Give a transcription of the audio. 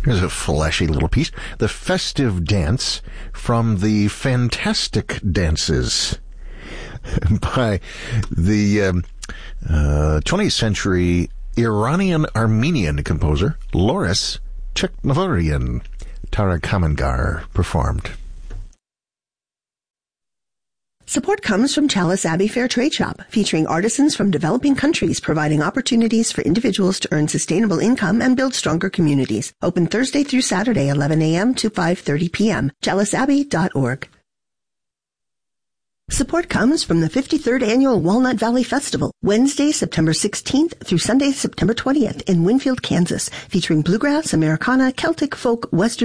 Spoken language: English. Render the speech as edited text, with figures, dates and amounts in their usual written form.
Here's a flashy little piece. The festive dance from the Fantastic Dances by the 20th century Iranian-Armenian composer Loris Cheknovarian. Tara Kamangar performed. Support comes from Chalice Abbey Fair Trade Shop, featuring artisans from developing countries providing opportunities for individuals to earn sustainable income and build stronger communities. Open Thursday through Saturday, 11 a.m. to 5:30 p.m. chaliceabbey.org. Support comes from the 53rd Annual Walnut Valley Festival, Wednesday, September 16th through Sunday, September 20th in Winfield, Kansas, featuring bluegrass, Americana, Celtic folk, Western